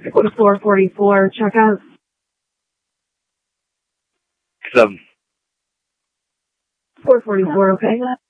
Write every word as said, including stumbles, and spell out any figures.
Go to floor forty-four, check out. Seven. four forty-four, okay?